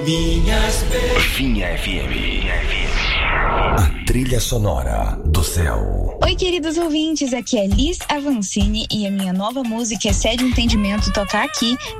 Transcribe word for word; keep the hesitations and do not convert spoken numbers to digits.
Minhas Vinha F M. A trilha sonora do céu. Oi, queridos ouvintes, aqui é Liz Avancini e a minha nova música Excede o Entendimento toca aqui